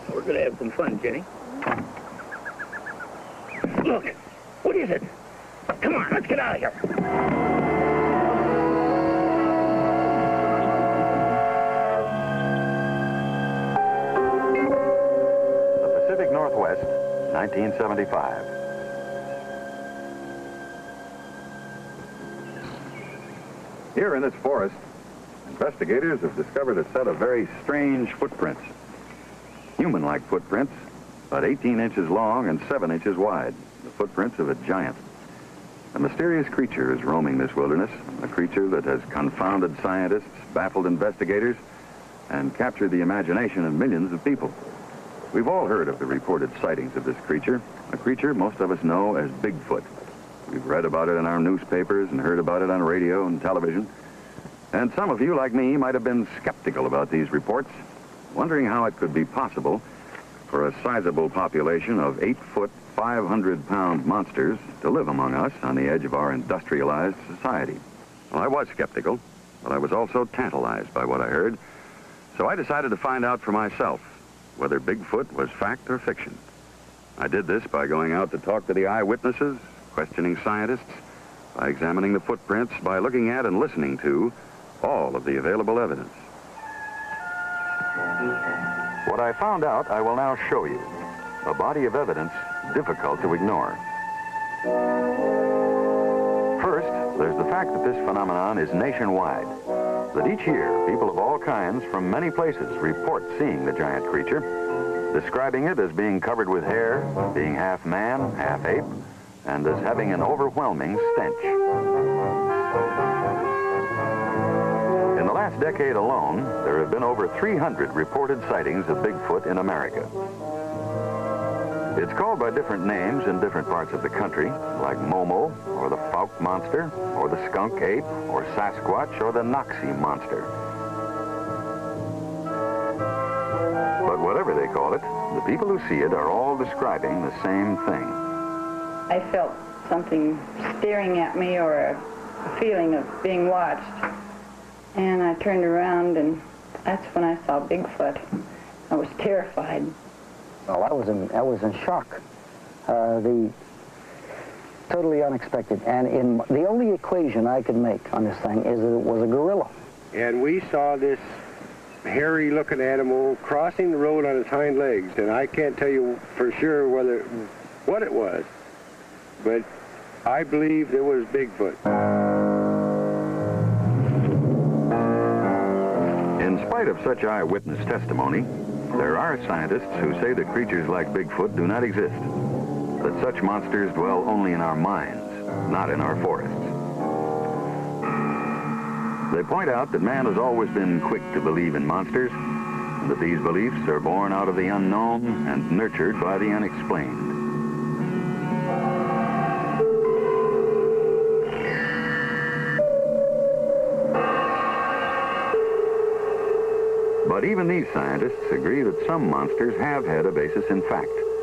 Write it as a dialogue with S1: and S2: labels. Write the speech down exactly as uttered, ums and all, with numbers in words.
S1: We're going to have some fun, Jenny. Look, what is it? Come on, let's get out of here.
S2: The Pacific Northwest, nineteen seventy-five. Here in this forest, investigators have discovered a set of very strange footprints. Human-like footprints, about eighteen inches long and seven inches wide. The footprints of a giant. A mysterious creature is roaming this wilderness, a creature that has confounded scientists, baffled investigators, and captured the imagination of millions of people. We've all heard of the reported sightings of this creature, a creature most of us know as Bigfoot. We've read about it in our newspapers and heard about it on radio and television. And some of you, like me, might have been skeptical about these reports, wondering how it could be possible for a sizable population of eight-foot, five hundred pound monsters to live among us on the edge of our industrialized society. Well, I was skeptical, but I was also tantalized by what I heard. So I decided to find out for myself whether Bigfoot was fact or fiction. I did this by going out to talk to the eyewitnesses, questioning scientists, by examining the footprints, by looking at and listening to all of the available evidence. What I found out, I will now show you. A body of evidence difficult to ignore. First, there's the fact that this phenomenon is nationwide. That each year, people of all kinds from many places report seeing the giant creature, describing it as being covered with hair, being half man, half ape, and as having an overwhelming stench. In the last decade alone, there have been over three hundred reported sightings of Bigfoot in America. It's called by different names in different parts of the country, like Momo, or the Fouke monster, or the skunk ape, or Sasquatch, or the Noxie monster. But whatever they call it, the people who see it are all describing the same thing.
S3: I felt something staring at me, or a, a feeling of being watched. And I turned around, and that's when I saw Bigfoot. I was terrified.
S4: Well, I was in, I was in shock. Uh, the totally unexpected. And in the only equation I could make on this thing is that it was a gorilla.
S5: And we saw this hairy-looking animal crossing the road on its hind legs, and I can't tell you for sure whether what it was, but I believe it was Bigfoot.
S2: In spite of such eyewitness testimony, there are scientists who say that creatures like Bigfoot do not exist, that such monsters dwell only in our minds, not in our forests. They point out that man has always been quick to believe in monsters, and that these beliefs are born out of the unknown and nurtured by the unexplained. But even these scientists agree that some monsters have had a basis in fact.